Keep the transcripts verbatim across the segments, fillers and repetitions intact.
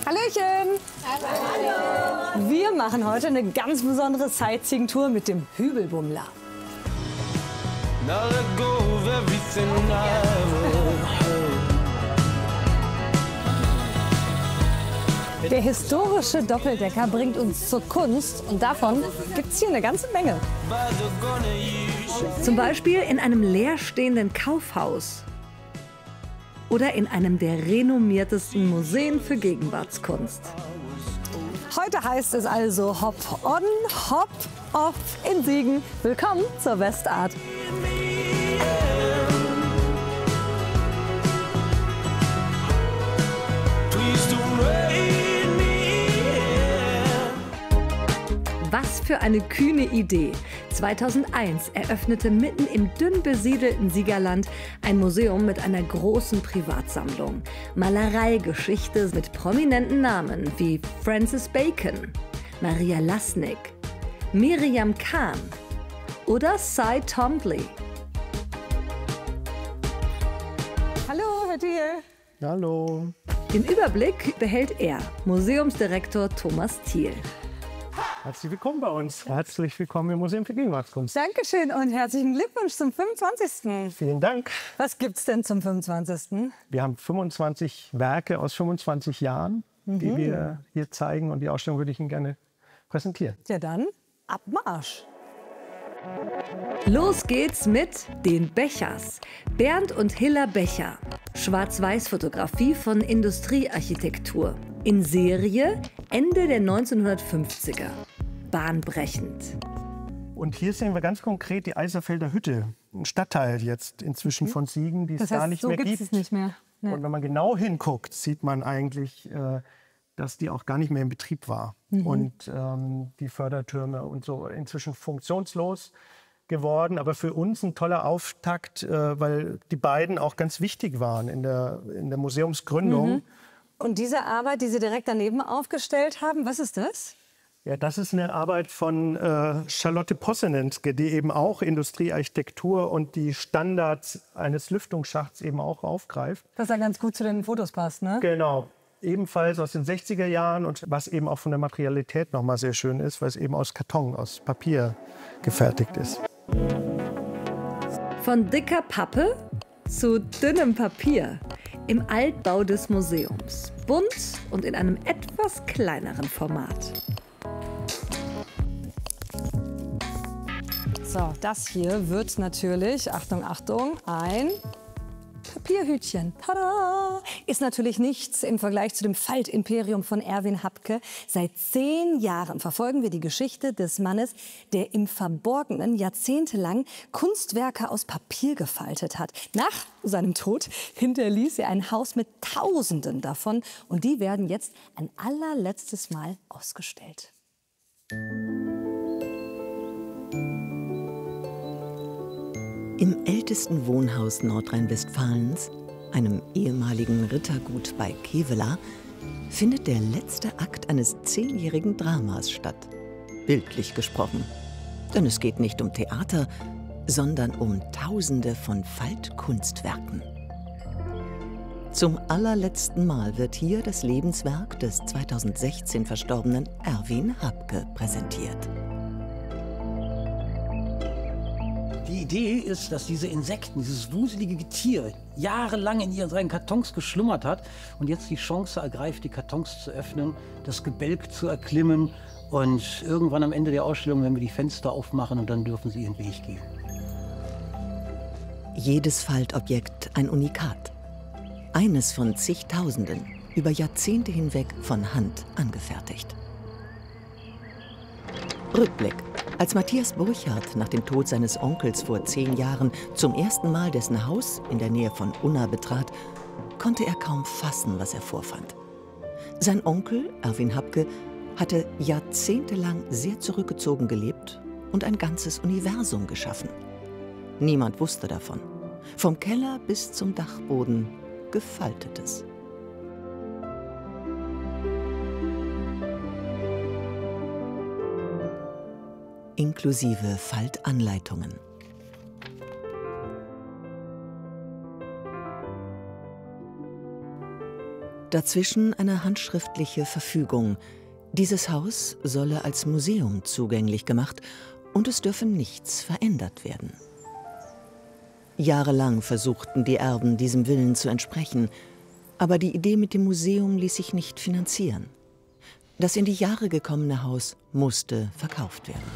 Hallöchen! Hallo! Wir machen heute eine ganz besondere Sightseeing-Tour mit dem Hügelbummler. Der historische Doppeldecker bringt uns zur Kunst und davon gibt es hier eine ganze Menge. Zum Beispiel in einem leerstehenden Kaufhaus oder in einem der renommiertesten Museen für Gegenwartskunst. Heute heißt es also Hop on, Hop off in Siegen. Willkommen zur Westart. Was für eine kühne Idee! zweitausendeins eröffnete mitten im dünn besiedelten Siegerland ein Museum mit einer großen Privatsammlung. Malereigeschichte mit prominenten Namen wie Francis Bacon, Maria Lasnik, Miriam Kahn oder Cy Twombly. Hallo, Herr Thiel. Hallo. Den Überblick behält er, Museumsdirektor Thomas Thiel. Herzlich willkommen bei uns. Herzlich willkommen im Museum für Gegenwartskunst. Dankeschön und herzlichen Glückwunsch zum fünfundzwanzigsten Vielen Dank. Was gibt's denn zum fünfundzwanzigsten? Wir haben fünfundzwanzig Werke aus fünfundzwanzig Jahren, mhm. die wir hier zeigen. Und die Ausstellung würde ich Ihnen gerne präsentieren. Ja dann, ab Marsch. Los geht's mit den Bechers. Bernd und Hilla Becher. Schwarz-Weiß-Fotografie von Industriearchitektur. In Serie Ende der neunzehnhundertfünfziger. Bahnbrechend. Und hier sehen wir ganz konkret die Eiserfelder Hütte. Ein Stadtteil jetzt inzwischen von Siegen, die es das heißt, gar nicht so mehr gibt's gibt. Es nicht mehr. Nee. Und wenn man genau hinguckt, sieht man eigentlich, äh, dass die auch gar nicht mehr in Betrieb war. Mhm. Und ähm, die Fördertürme und so inzwischen funktionslos geworden. Aber für uns ein toller Auftakt, äh, weil die beiden auch ganz wichtig waren in der, in der Museumsgründung. Mhm. Und diese Arbeit, die Sie direkt daneben aufgestellt haben, was ist das? Ja, das ist eine Arbeit von äh, Charlotte Possenenske, die eben auch Industriearchitektur und die Standards eines Lüftungsschachts eben auch aufgreift. Was da ganz gut zu den Fotos passt, ne? Genau. Ebenfalls aus den sechziger Jahren und was eben auch von der Materialität noch mal sehr schön ist, weil es eben aus Karton, aus Papier gefertigt ist. Von dicker Pappe zu dünnem Papier. Im Altbau des Museums. Bunt und in einem etwas kleineren Format. So, das hier wird natürlich, Achtung, Achtung, ein Papierhütchen. Tada! Ist natürlich nichts im Vergleich zu dem Faltimperium von Erwin Habke. Seit zehn Jahren verfolgen wir die Geschichte des Mannes, der im Verborgenen jahrzehntelang Kunstwerke aus Papier gefaltet hat. Nach seinem Tod hinterließ er ein Haus mit Tausenden davon. Und die werden jetzt ein allerletztes Mal ausgestellt. Im ältesten Wohnhaus Nordrhein-Westfalens, einem ehemaligen Rittergut bei Kevela, findet der letzte Akt eines zehnjährigen Dramas statt. Bildlich gesprochen. Denn es geht nicht um Theater, sondern um Tausende von Faltkunstwerken. Zum allerletzten Mal wird hier das Lebenswerk des zweitausendsechzehn verstorbenen Erwin Habke präsentiert. Die Idee ist, dass diese Insekten, dieses wuselige Getier, jahrelang in ihren Kartons geschlummert hat und jetzt die Chance ergreift, die Kartons zu öffnen, das Gebälk zu erklimmen und irgendwann am Ende der Ausstellung werden wir die Fenster aufmachen und dann dürfen sie ihren Weg gehen. Jedes Faltobjekt ein Unikat. Eines von zigtausenden, über Jahrzehnte hinweg von Hand angefertigt. Rückblick. Als Matthias Burchardt nach dem Tod seines Onkels vor zehn Jahren zum ersten Mal dessen Haus in der Nähe von Unna betrat, konnte er kaum fassen, was er vorfand. Sein Onkel, Erwin Habke, hatte jahrzehntelang sehr zurückgezogen gelebt und ein ganzes Universum geschaffen. Niemand wusste davon. Vom Keller bis zum Dachboden Gefaltetes. Inklusive Faltanleitungen. Dazwischen eine handschriftliche Verfügung. Dieses Haus solle als Museum zugänglich gemacht und es dürfe nichts verändert werden. Jahrelang versuchten die Erben, diesem Willen zu entsprechen, aber die Idee mit dem Museum ließ sich nicht finanzieren. Das in die Jahre gekommene Haus musste verkauft werden.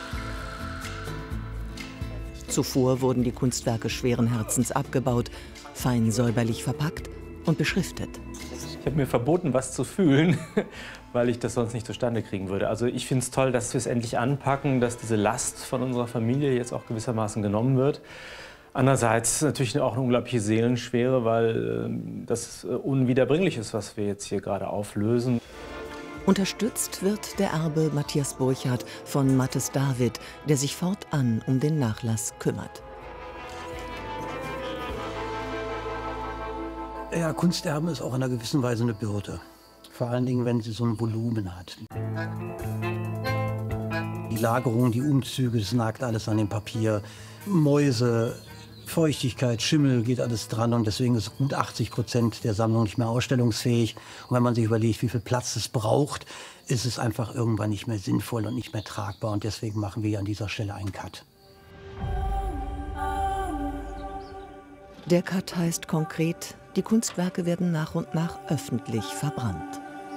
Zuvor wurden die Kunstwerke schweren Herzens abgebaut, fein säuberlich verpackt und beschriftet. Ich habe mir verboten, was zu fühlen, weil ich das sonst nicht zustande kriegen würde. Also ich finde es toll, dass wir es endlich anpacken, dass diese Last von unserer Familie jetzt auch gewissermaßen genommen wird. Andererseits natürlich auch eine unglaubliche Seelenschwere, weil äh, das äh, unwiederbringlich ist, was wir jetzt hier gerade auflösen. Unterstützt wird der Erbe Matthias Burchardt von Mathis David, der sich fortan um den Nachlass kümmert. Ja, Kunsterben ist auch in einer gewissen Weise eine Bürde. Vor allen Dingen, wenn sie so ein Volumen hat. Die Lagerung, die Umzüge, das nagt alles an dem Papier. Mäuse, Feuchtigkeit, Schimmel, geht alles dran. Und deswegen ist gut achtzig Prozent der Sammlung nicht mehr ausstellungsfähig. Und wenn man sich überlegt, wie viel Platz es braucht, ist es einfach irgendwann nicht mehr sinnvoll und nicht mehr tragbar. Und deswegen machen wir an dieser Stelle einen Cut. Der Cut heißt konkret, die Kunstwerke werden nach und nach öffentlich verbrannt.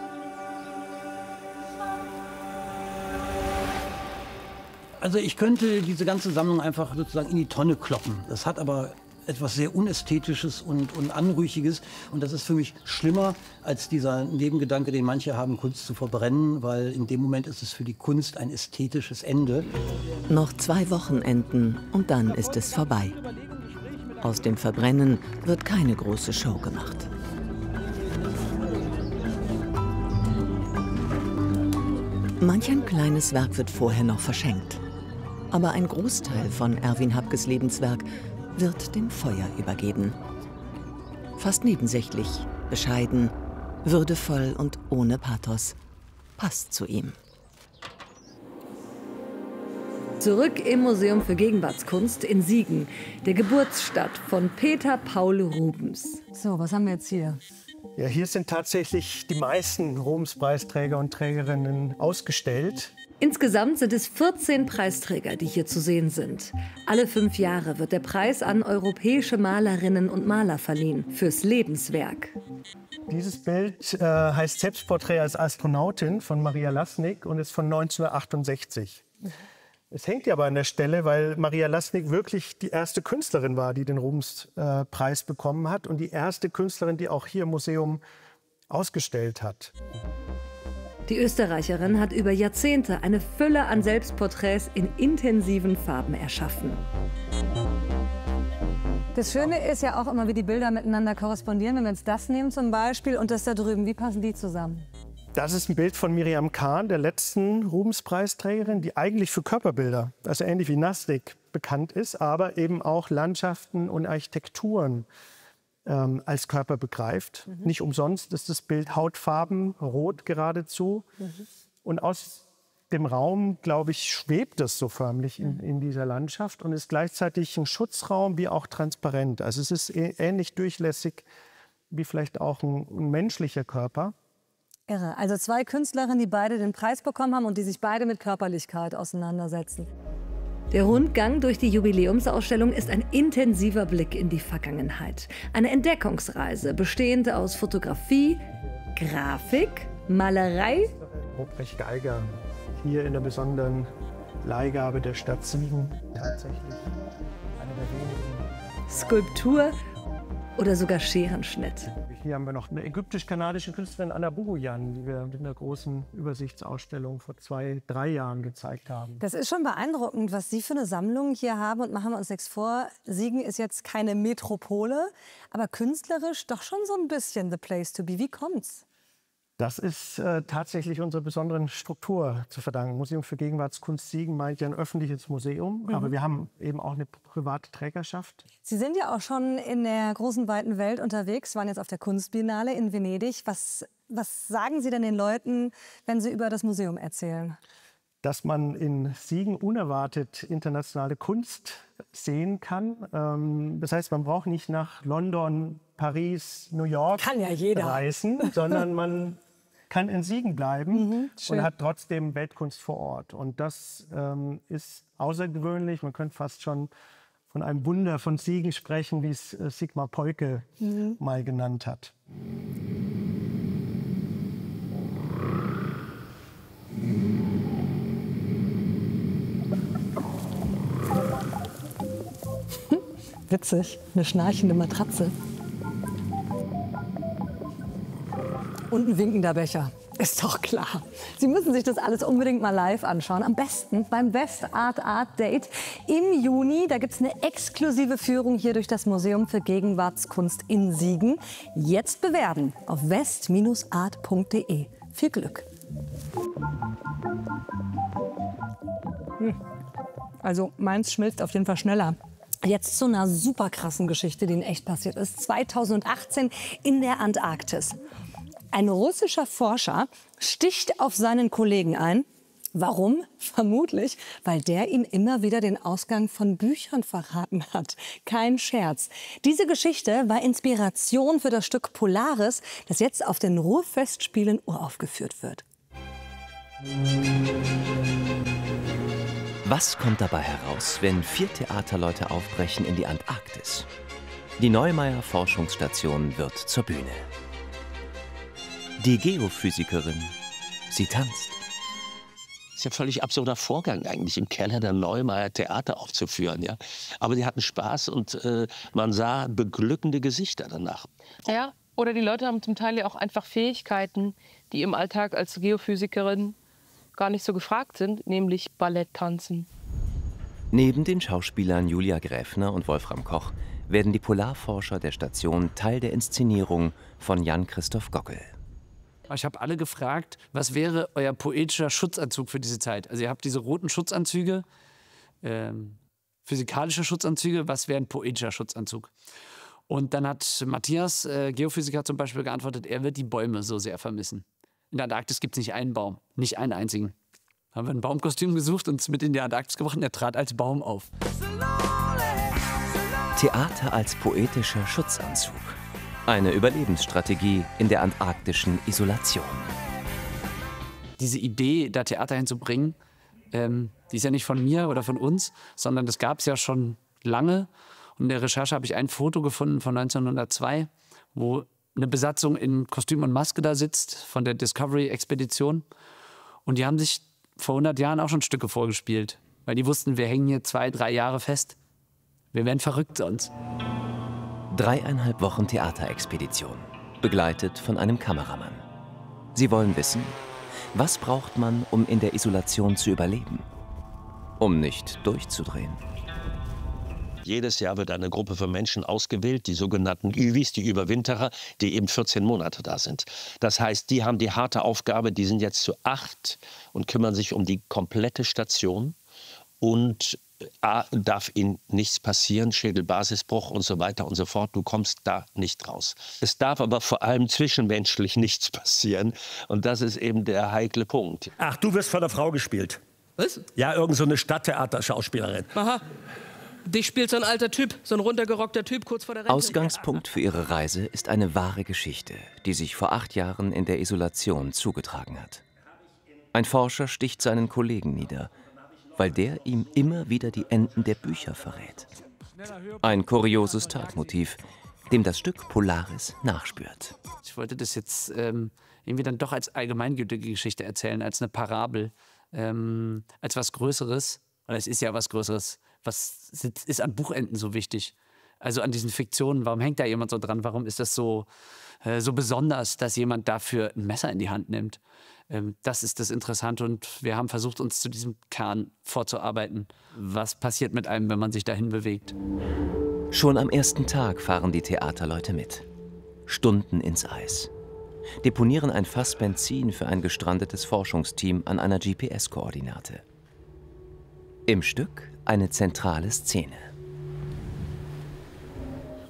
Also ich könnte diese ganze Sammlung einfach sozusagen in die Tonne kloppen. Das hat aber etwas sehr Unästhetisches und, und Anrüchiges. Und das ist für mich schlimmer als dieser Nebengedanke, den manche haben, Kunst zu verbrennen, weil in dem Moment ist es für die Kunst ein ästhetisches Ende. Noch zwei Wochenenden und dann ist es vorbei. Aus dem Verbrennen wird keine große Show gemacht. Manch ein kleines Werk wird vorher noch verschenkt. Aber ein Großteil von Erwin Habkes Lebenswerk wird dem Feuer übergeben. Fast nebensächlich, bescheiden, würdevoll und ohne Pathos. Passt zu ihm. Zurück im Museum für Gegenwartskunst in Siegen, der Geburtsstadt von Peter Paul Rubens. So, was haben wir jetzt hier? Ja, hier sind tatsächlich die meisten Ruhmespreisträger und Trägerinnen ausgestellt. Insgesamt sind es vierzehn Preisträger, die hier zu sehen sind. Alle fünf Jahre wird der Preis an europäische Malerinnen und Maler verliehen fürs Lebenswerk. Dieses Bild äh, heißt Selbstporträt als Astronautin von Maria Laßnig und ist von neunzehnhundertachtundsechzig. Es hängt ja aber an der Stelle, weil Maria Laßnig wirklich die erste Künstlerin war, die den Rubenspreis äh, bekommen hat und die erste Künstlerin, die auch hier im Museum ausgestellt hat. Die Österreicherin hat über Jahrzehnte eine Fülle an Selbstporträts in intensiven Farben erschaffen. Das Schöne ist ja auch immer, wie die Bilder miteinander korrespondieren. Wenn wir jetzt das nehmen zum Beispiel und das da drüben, wie passen die zusammen? Das ist ein Bild von Miriam Kahn, der letzten Rubenspreisträgerin, die eigentlich für Körperbilder, also ähnlich wie Laßnig, bekannt ist, aber eben auch Landschaften und Architekturen ähm, als Körper begreift. Mhm. Nicht umsonst ist das Bild Hautfarben, rot geradezu. Mhm. Und aus dem Raum, glaube ich, schwebt es so förmlich in, in dieser Landschaft und ist gleichzeitig ein Schutzraum wie auch transparent. Also es ist ähnlich durchlässig wie vielleicht auch ein, ein menschlicher Körper. Irre. Also zwei Künstlerinnen, die beide den Preis bekommen haben und die sich beide mit Körperlichkeit auseinandersetzen. Der Rundgang durch die Jubiläumsausstellung ist ein intensiver Blick in die Vergangenheit. Eine Entdeckungsreise, bestehend aus Fotografie, Grafik, Malerei. Ruprecht Geiger, hier in der besonderen Leihgabe der Stadt Siegen, tatsächlich eine der wenigen. Skulptur oder sogar Scherenschnitt. Hier haben wir noch eine ägyptisch-kanadische Künstlerin, Anna Bugoyan, die wir in der großen Übersichtsausstellung vor zwei, drei Jahren gezeigt haben. Das ist schon beeindruckend, was Sie für eine Sammlung hier haben. Und machen wir uns nichts vor, Siegen ist jetzt keine Metropole, aber künstlerisch doch schon so ein bisschen the place to be. Wie kommt's? Das ist äh, tatsächlich unserer besonderen Struktur zu verdanken. Museum für Gegenwartskunst Siegen meint ja ein öffentliches Museum, mhm. aber wir haben eben auch eine private Trägerschaft. Sie sind ja auch schon in der großen, weiten Welt unterwegs, waren jetzt auf der Kunstbiennale in Venedig. Was, was sagen Sie denn den Leuten, wenn Sie über das Museum erzählen? dass man in Siegen unerwartet internationale Kunst sehen kann. Ähm, das heißt, man braucht nicht nach London, Paris, New York kann ja jeder. reisen, sondern man kann in Siegen bleiben Mhm, und hat trotzdem Weltkunst vor Ort. Und das ähm, ist außergewöhnlich. Man könnte fast schon von einem Wunder von Siegen sprechen, wie es äh, Sigmar Polke mhm. mal genannt hat. Witzig, eine schnarchende Matratze. Und ein winkender Becher. Ist doch klar. Sie müssen sich das alles unbedingt mal live anschauen. Am besten beim West Art Art Date im Juni. Da gibt es eine exklusive Führung hier durch das Museum für Gegenwartskunst in Siegen. Jetzt bewerben auf west art punkt de. Viel Glück. Hm. Also meins schmilzt auf jeden Fall schneller. Jetzt zu einer super krassen Geschichte, die in echt passiert ist. zweitausendachtzehn in der Antarktis. Ein russischer Forscher sticht auf seinen Kollegen ein. Warum? Vermutlich, weil der ihm immer wieder den Ausgang von Büchern verraten hat. Kein Scherz. Diese Geschichte war Inspiration für das Stück Polaris, das jetzt auf den Ruhrfestspielen uraufgeführt wird. Was kommt dabei heraus, wenn vier Theaterleute aufbrechen in die Antarktis? Die Neumeier Forschungsstation wird zur Bühne. Die Geophysikerin, sie tanzt. Das ist ja ein völlig absurder Vorgang eigentlich, im Keller der Neumeier Theater aufzuführen. Ja? Aber die hatten Spaß und äh, man sah beglückende Gesichter danach. Ja, oder die Leute haben zum Teil ja auch einfach Fähigkeiten, die im Alltag als Geophysikerin gar nicht so gefragt sind, nämlich Ballett tanzen. Neben den Schauspielern Julia Gräfner und Wolfram Koch werden die Polarforscher der Station Teil der Inszenierung von Jan-Christoph Gockel. Ich habe alle gefragt, was wäre euer poetischer Schutzanzug für diese Zeit? Also ihr habt diese roten Schutzanzüge, ähm, physikalische Schutzanzüge, was wäre ein poetischer Schutzanzug? Und dann hat Matthias, äh, Geophysiker zum Beispiel, geantwortet, er wird die Bäume so sehr vermissen. In der Antarktis gibt es nicht einen Baum, nicht einen einzigen. Haben wir ein Baumkostüm gesucht und es mit in die Antarktis gebracht und er trat als Baum auf. Theater als poetischer Schutzanzug. Eine Überlebensstrategie in der antarktischen Isolation. Diese Idee, da Theater hinzubringen, ähm, die ist ja nicht von mir oder von uns, sondern das gab es ja schon lange. Und in der Recherche habe ich ein Foto gefunden von neunzehnhundertzwei, wo eine Besatzung in Kostüm und Maske da sitzt von der Discovery-Expedition. Und die haben sich vor hundert Jahren auch schon Stücke vorgespielt, weil die wussten, wir hängen hier zwei, drei Jahre fest. Wir werden verrückt sonst. Dreieinhalb Wochen Theaterexpedition, begleitet von einem Kameramann. Sie wollen wissen, was braucht man, um in der Isolation zu überleben? Um nicht durchzudrehen. Jedes Jahr wird eine Gruppe von Menschen ausgewählt, die sogenannten Üwis, die Überwinterer, die eben vierzehn Monate da sind. Das heißt, die haben die harte Aufgabe, die sind jetzt zu acht und kümmern sich um die komplette Station. Und A, darf ihnen nichts passieren, Schädelbasisbruch und so weiter und so fort. Du kommst da nicht raus. Es darf aber vor allem zwischenmenschlich nichts passieren. Und das ist eben der heikle Punkt. Ach, du wirst von der Frau gespielt. Was? Ja, irgend so eine Stadttheaterschauspielerin. Aha. Dich spielt so ein alter Typ, so ein runtergerockter Typ kurz vor der Rente. Ausgangspunkt für ihre Reise ist eine wahre Geschichte, die sich vor acht Jahren in der Isolation zugetragen hat. Ein Forscher sticht seinen Kollegen nieder, weil der ihm immer wieder die Enden der Bücher verrät. Ein kurioses Tatmotiv, dem das Stück Polaris nachspürt. Ich wollte das jetzt ähm, irgendwie dann doch als allgemeingültige Geschichte erzählen, als eine Parabel, ähm, als was Größeres. Oder es ist ja was Größeres. Was ist an Buchenden so wichtig? Also an diesen Fiktionen, warum hängt da jemand so dran? Warum ist das so, äh, so besonders, dass jemand dafür ein Messer in die Hand nimmt? Ähm, das ist das Interessante und wir haben versucht, uns zu diesem Kern vorzuarbeiten. Was passiert mit einem, wenn man sich dahin bewegt? Schon am ersten Tag fahren die Theaterleute mit. Stunden ins Eis. Deponieren ein Fass Benzin für ein gestrandetes Forschungsteam an einer G P S-Koordinate. Im Stück eine zentrale Szene.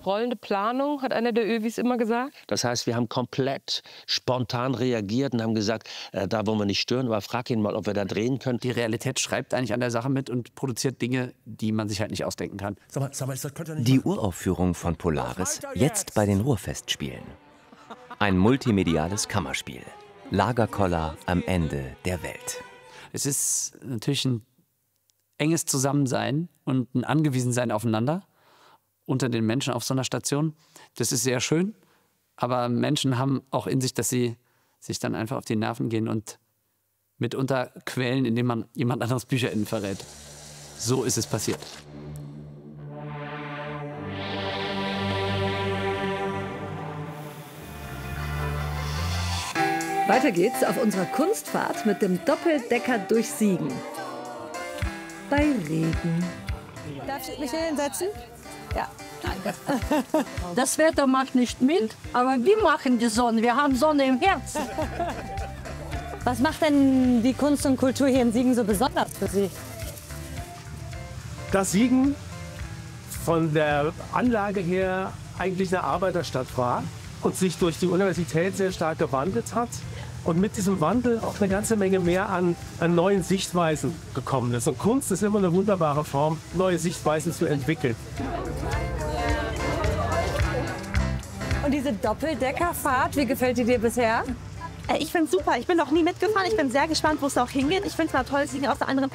rollende Planung, hat einer der Övis immer gesagt. Das heißt, wir haben komplett spontan reagiert und haben gesagt, äh, da wollen wir nicht stören, aber frag ihn mal, ob wir da drehen können. Die Realität schreibt eigentlich an der Sache mit und produziert Dinge, die man sich halt nicht ausdenken kann. Sag mal, sag mal, das könnt ihr nicht Die machen. Uraufführung von Polaris jetzt bei den Ruhrfestspielen. Ein multimediales Kammerspiel. Lagerkoller am Ende der Welt. Es ist natürlich ein enges Zusammensein und ein Angewiesensein aufeinander unter den Menschen auf so einer Station. Das ist sehr schön, aber Menschen haben auch in sich, dass sie sich dann einfach auf die Nerven gehen und mitunter quälen, indem man jemand anderes BücherInnen verrät. So ist es passiert. Weiter geht's auf unserer Kunstfahrt mit dem Doppeldecker durch Siegen. Bei Regen. Darf ich mich hier hinsetzen? Ja, danke. Das Wetter macht nicht mit, aber wir machen die Sonne. Wir haben Sonne im Herzen. Was macht denn die Kunst und Kultur hier in Siegen so besonders für Sie? Dass Siegen von der Anlage her eigentlich eine Arbeiterstadt war und sich durch die Universität sehr stark gewandelt hat und mit diesem Wandel auch eine ganze Menge mehr an, an neuen Sichtweisen gekommen ist. Und Kunst ist immer eine wunderbare Form, neue Sichtweisen zu entwickeln. Und diese Doppeldeckerfahrt, wie gefällt die dir bisher? Ich finde es super. Ich bin noch nie mitgefahren. Ich bin sehr gespannt, wo es auch hingeht. Ich finde es mal toll, Siegen aus einer anderen